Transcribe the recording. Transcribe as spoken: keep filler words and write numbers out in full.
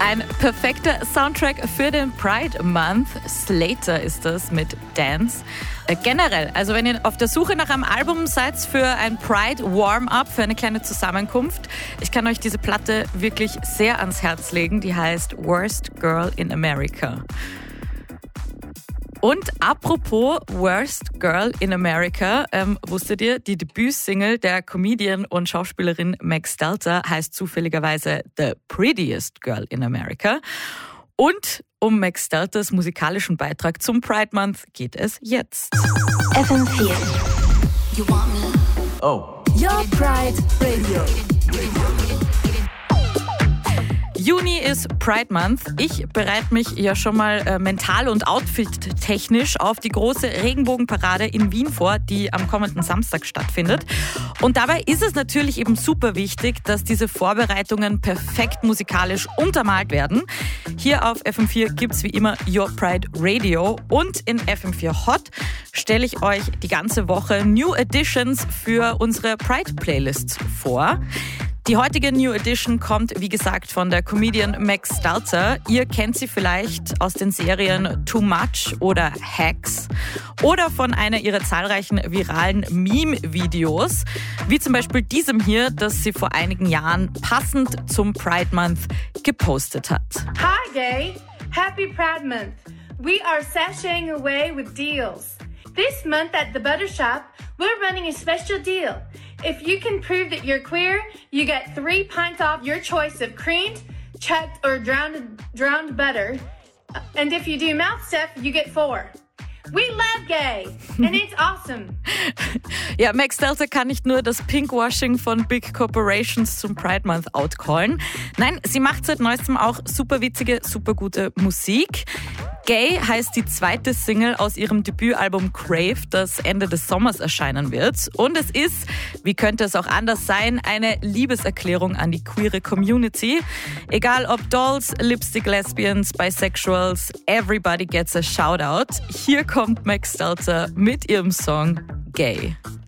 Ein perfekter Soundtrack für den Pride Month. Slater ist das mit Dance. Äh, generell, also wenn ihr auf der Suche nach einem Album seid für ein Pride Warm-Up, für eine kleine Zusammenkunft, ich kann euch diese Platte wirklich sehr ans Herz legen. Die heißt Worst Girl in America. Und apropos Worst Girl in America, ähm, wusstet ihr, die Debütsingle der Comedian und Schauspielerin Meg Stelter heißt zufälligerweise The Prettiest Girl in America. Und um Meg Stelters musikalischen Beitrag zum Pride Month geht es jetzt. F M vier. You want me? Oh. Your Pride Radio. Juni ist Pride Month. Ich bereite mich ja schon mal äh, mental und outfit-technisch auf die große Regenbogenparade in Wien vor, die am kommenden Samstag stattfindet. Und dabei ist es natürlich eben super wichtig, dass diese Vorbereitungen perfekt musikalisch untermalt werden. Hier auf F M vier gibt's wie immer Your Pride Radio und in F M vier Hot stelle ich euch die ganze Woche New Editions für unsere Pride-Playlists vor. Die heutige New Edition kommt, wie gesagt, von der Comedian Meg Stelter. Ihr kennt sie vielleicht aus den Serien Too Much oder Hacks oder von einer ihrer zahlreichen viralen Meme-Videos, wie zum Beispiel diesem hier, das sie vor einigen Jahren passend zum Pride Month gepostet hat. Hi, Gay! Happy Pride Month! We are sashaying away with deals. This month at the Butter Shop, we're running a special deal. If you can prove that you're queer, you get three pints off your choice of creamed, chucked, or drowned, drowned butter. And if you do mouth stuff, you get four. We love gay, and it's awesome. Ja, Meg Stelter kann nicht nur das Pinkwashing von Big Corporations zum Pride Month outcallen. Nein, sie macht seit neuestem auch super witzige, super gute Musik. Gay heißt die zweite Single aus ihrem Debütalbum Crave, das Ende des Sommers erscheinen wird. Und es ist, wie könnte es auch anders sein, eine Liebeserklärung an die queere Community. Egal ob Dolls, Lipstick Lesbians, Bisexuals, everybody gets a shout-out. Hier kommt Meg Stelter mit ihrem Song Gay.